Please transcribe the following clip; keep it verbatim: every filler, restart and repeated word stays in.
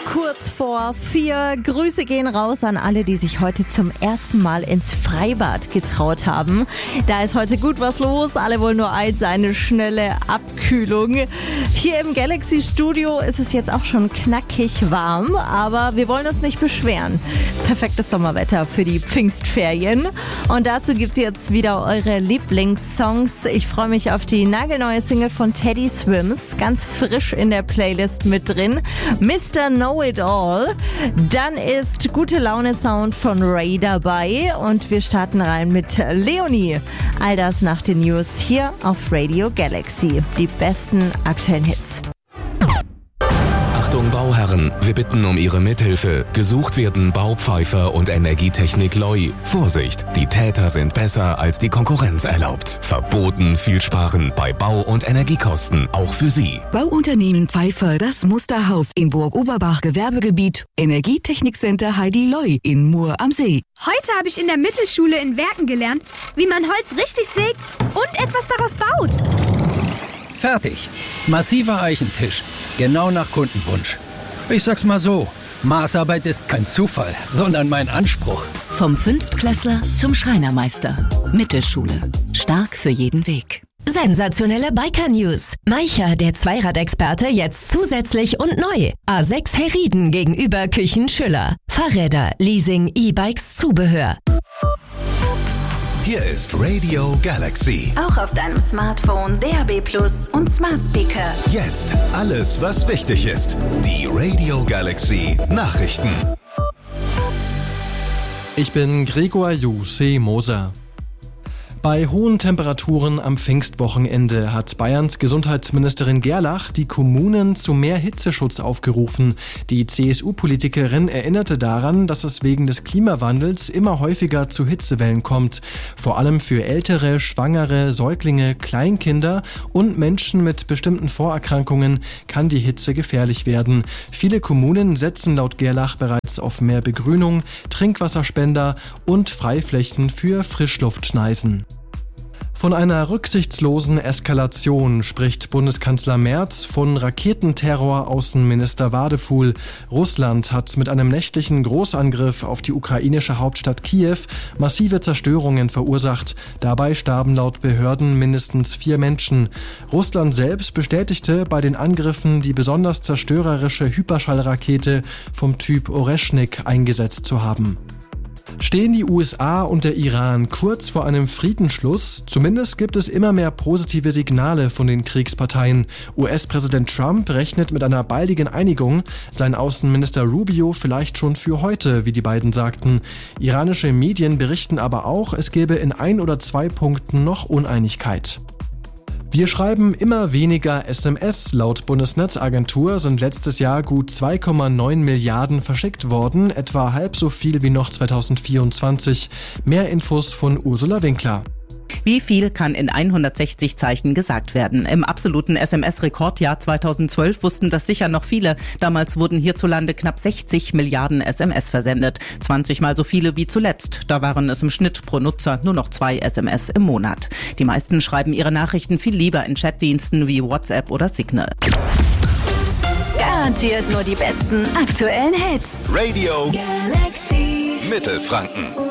kurz vor vier. Grüße gehen raus an alle, die sich heute zum ersten Mal ins Freibad getraut haben. Da ist heute gut was los. Alle wollen nur eins, eine schnelle Abkühlung. Hier im Galaxy Studio ist es jetzt auch schon knackig warm, aber wir wollen uns nicht beschweren. Perfektes Sommerwetter für die Pfingstferien. Und dazu gibt's jetzt wieder eure Lieblingssongs. Ich freue mich auf die nagelneue Single von Teddy Swims. Ganz frisch in der Playlist mit drin. Mister Know-It-All. Dann ist Gute Laune Sound von Ray dabei. Und wir starten rein mit Leonie. All das nach den News hier auf Radio Galaxy. Die besten aktuellen Hits. Achtung Bauherren, wir bitten um Ihre Mithilfe. Gesucht werden Baupfeifer und Energietechnik Loi. Vorsicht, die Täter sind besser als die Konkurrenz erlaubt. Verboten viel sparen bei Bau- und Energiekosten, auch für Sie. Bauunternehmen Pfeiffer, das Musterhaus in Burg-Oberbach, Gewerbegebiet. Energietechnikcenter Heidi Loi in Mur am See. Heute habe ich in der Mittelschule in Werken gelernt, wie man Holz richtig sägt und etwas daraus baut. Fertig. Massiver Eichentisch. Genau nach Kundenwunsch. Ich sag's mal so, Maßarbeit ist kein Zufall, sondern mein Anspruch. Vom Fünftklässler zum Schreinermeister. Mittelschule. Stark für jeden Weg. Sensationelle Biker-News. Maicher, der Zweiradexperte, jetzt zusätzlich und neu. A sechs Herrieden gegenüber Küchen Schüller. Fahrräder, Leasing, E-Bikes, Zubehör. Hier ist Radio Galaxy. Auch auf deinem Smartphone, D A B Plus und Smart Speaker. Jetzt alles, was wichtig ist. Die Radio Galaxy Nachrichten. Ich bin Gregor Jussi Moser. Bei hohen Temperaturen am Pfingstwochenende hat Bayerns Gesundheitsministerin Gerlach die Kommunen zu mehr Hitzeschutz aufgerufen. Die C S U-Politikerin erinnerte daran, dass es wegen des Klimawandels immer häufiger zu Hitzewellen kommt. Vor allem für Ältere, Schwangere, Säuglinge, Kleinkinder und Menschen mit bestimmten Vorerkrankungen kann die Hitze gefährlich werden. Viele Kommunen setzen laut Gerlach bereits auf mehr Begrünung, Trinkwasserspender und Freiflächen für Frischluftschneisen. Von einer rücksichtslosen Eskalation spricht Bundeskanzler Merz, von Raketenterror Außenminister Wadefuhl. Russland hat mit einem nächtlichen Großangriff auf die ukrainische Hauptstadt Kiew massive Zerstörungen verursacht. Dabei starben laut Behörden mindestens vier Menschen. Russland selbst bestätigte bei den Angriffen die besonders zerstörerische Hyperschallrakete vom Typ Oreschnik eingesetzt zu haben. Stehen die U S A und der Iran kurz vor einem Friedensschluss? Zumindest gibt es immer mehr positive Signale von den Kriegsparteien. U S-Präsident Trump rechnet mit einer baldigen Einigung, sein Außenminister Rubio vielleicht schon für heute, wie die beiden sagten. Iranische Medien berichten aber auch, es gäbe in ein oder zwei Punkten noch Uneinigkeit. Wir schreiben immer weniger S M S. Laut Bundesnetzagentur sind letztes Jahr gut zwei Komma neun Milliarden verschickt worden, etwa halb so viel wie noch zweitausendvierundzwanzig. Mehr Infos von Ursula Winkler. Wie viel kann in hundertsechzig Zeichen gesagt werden? Im absoluten S M S-Rekordjahr zweitausendzwölf wussten das sicher noch viele. Damals wurden hierzulande knapp sechzig Milliarden S M S versendet. zwanzig Mal so viele wie zuletzt. Da waren es im Schnitt pro Nutzer nur noch zwei S M S im Monat. Die meisten schreiben ihre Nachrichten viel lieber in Chatdiensten wie WhatsApp oder Signal. Garantiert nur die besten aktuellen Hits. Radio Galaxy Mittelfranken.